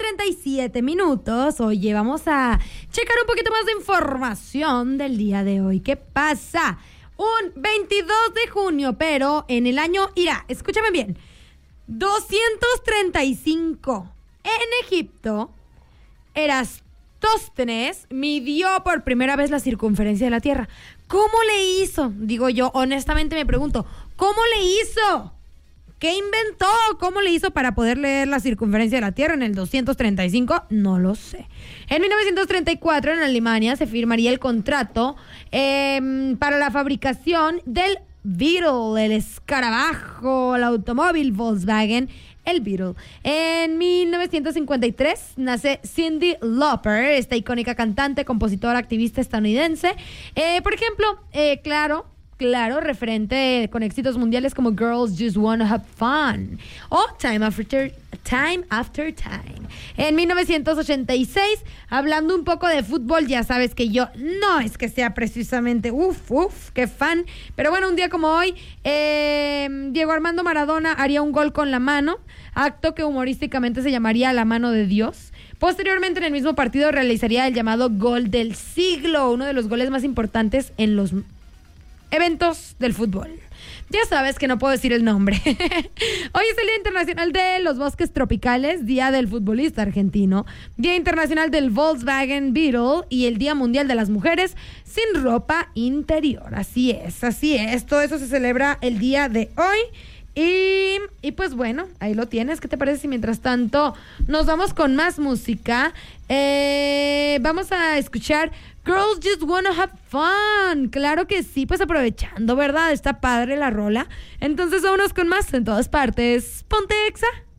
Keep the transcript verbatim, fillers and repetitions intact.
treinta y siete minutos. Oye, vamos a checar un poquito más de información del día de hoy. ¿Qué pasa? Un veintidós de junio, pero en el año, irá, escúchame bien, doscientos treinta y cinco, en Egipto, Eratóstenes midió por primera vez la circunferencia de la Tierra. ¿Cómo le hizo? Digo yo, honestamente me pregunto, ¿cómo le hizo? ¿Qué inventó? ¿Cómo le hizo para poder leer la circunferencia de la Tierra en el doscientos treinta y cinco? No lo sé. En mil novecientos treinta y cuatro, en Alemania, se firmaría el contrato eh, para la fabricación del Beetle, el escarabajo, el automóvil Volkswagen, el Beetle. En mil novecientos cincuenta y tres nace Cyndi Lauper, esta icónica cantante, compositora, activista estadounidense. Eh, por ejemplo, eh, claro... Claro, referente con éxitos mundiales como Girls Just Wanna Have Fun o Time After Time After Time. En mil novecientos ochenta y seis, hablando un poco de fútbol, ya sabes que yo no es que sea precisamente uff, uff, qué fan, pero bueno, un día como hoy, eh, Diego Armando Maradona haría un gol con la mano, acto que humorísticamente se llamaría la mano de Dios. Posteriormente, en el mismo partido, realizaría el llamado gol del siglo, uno de los goles más importantes en los eventos del fútbol. Ya sabes que no puedo decir el nombre. Hoy es el Día Internacional de los Bosques Tropicales, Día del Futbolista Argentino, Día Internacional del Volkswagen Beetle y el Día Mundial de las Mujeres sin Ropa Interior. Así es, así es. Todo eso se celebra el día de hoy. Y, y pues bueno, ahí lo tienes. ¿Qué te parece si mientras tanto nos vamos con más música? Eh, vamos a escuchar Girls Just Wanna Have Fun. Claro que sí, pues aprovechando, ¿verdad? Está padre la rola. Entonces vámonos con más en todas partes. Ponte Exa.